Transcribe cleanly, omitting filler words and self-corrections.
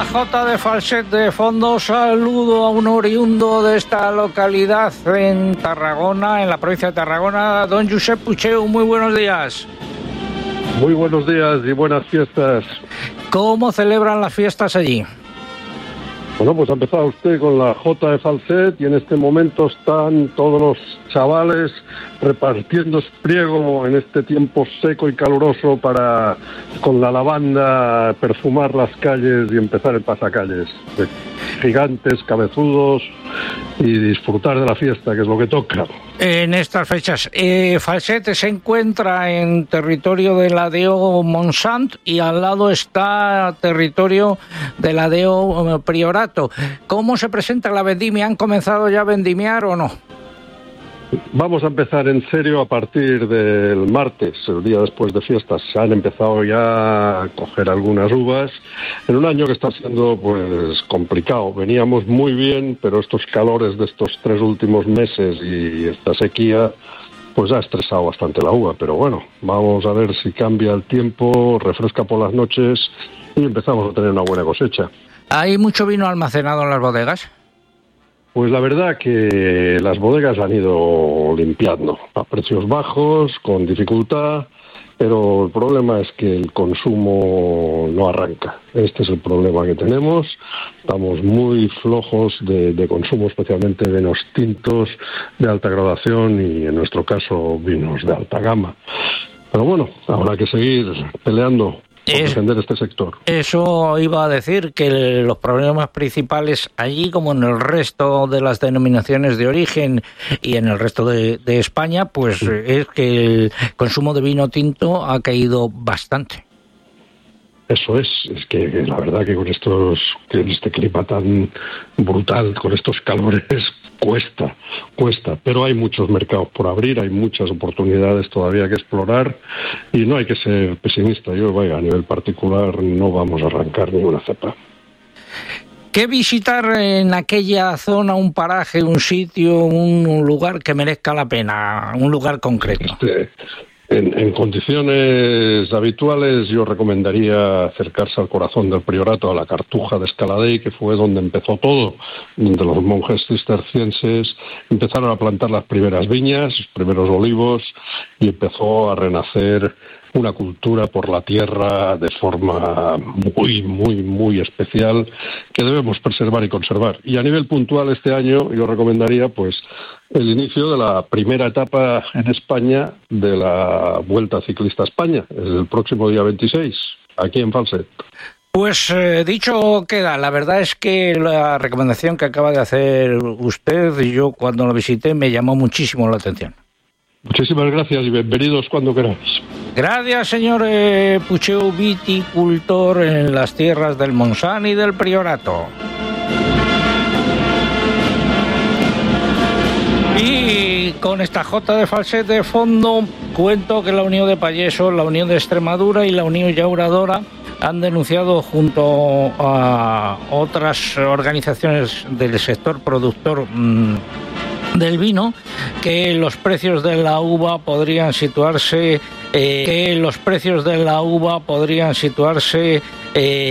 Jota de Falset de fondo, saludo a un oriundo de esta localidad en Tarragona, en la provincia de Tarragona, don Josep Pucheu, muy buenos días. Muy buenos días y buenas fiestas. ¿Cómo celebran las fiestas allí? Bueno, pues ha empezado usted con la Jota de Falset y en este momento están todos los chavales repartiendo espriego en este tiempo seco y caluroso para, con la lavanda, perfumar las calles y empezar el pasacalles. Gigantes, cabezudos y disfrutar de la fiesta, que es lo que toca. En estas fechas, Falset se encuentra en territorio de la DEO Montsant y al lado está territorio de la DEO Priorato. ¿Cómo se presenta la vendimia? ¿Han comenzado ya a vendimiar o no? Vamos a empezar en serio a partir del martes, el día después de fiestas. Se han empezado ya a coger algunas uvas en un año que está siendo pues complicado. Veníamos muy bien, pero estos calores de estos 3 últimos meses y esta sequía pues ha estresado bastante la uva. Pero bueno, vamos a ver si cambia el tiempo, refresca por las noches y empezamos a tener una buena cosecha. ¿Hay mucho vino almacenado en las bodegas? Pues la verdad que las bodegas han ido limpiando a precios bajos, con dificultad, pero el problema es que el consumo no arranca. Este es el problema que tenemos. Estamos muy flojos de consumo, especialmente de vinos tintos de alta graduación y, en nuestro caso, vinos de alta gama. Pero bueno, habrá que seguir peleando por defender este sector. Eso iba a decir, que los problemas principales allí, como en el resto de las denominaciones de origen y en el resto de España, pues es que el consumo de vino tinto ha caído bastante. Eso es que la verdad que con este clima tan brutal, con estos calores, cuesta, pero hay muchos mercados por abrir, hay muchas oportunidades todavía que explorar y no hay que ser pesimista. Yo, a nivel particular, no vamos a arrancar ninguna cepa. ¿Qué visitar en aquella zona, un paraje, un sitio, un lugar que merezca la pena, un lugar concreto? En condiciones habituales yo recomendaría acercarse al corazón del Priorato, a la Cartuja de Escaladei, que fue donde empezó todo, donde los monjes cistercienses empezaron a plantar las primeras viñas, los primeros olivos, y empezó a renacer una cultura por la tierra de forma muy especial que debemos preservar y conservar. Y a nivel puntual este año yo recomendaría pues el inicio de la primera etapa en España de la Vuelta Ciclista a España, el próximo día 26, aquí en Falset. Pues dicho queda. La verdad es que la recomendación que acaba de hacer usted, yo cuando lo visité me llamó muchísimo la atención. Muchísimas gracias y bienvenidos cuando queráis. Gracias, señor Pucheu, viticultor en las tierras del Montsant y del Priorato. Y con esta Jota de Falset de fondo, cuento que la Unión de Payesos, la Unión de Extremadura y la Unión Llauradora han denunciado junto a otras organizaciones del sector productor del vino que los precios de la uva podrían situarse